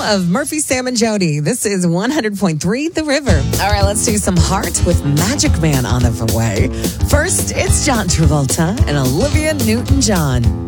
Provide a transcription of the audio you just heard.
of Murphy, Sam, and Jody. This is 100.3 The River. All right, let's do some Heart with Magic Man on the way. First, it's John Travolta and Olivia Newton-John.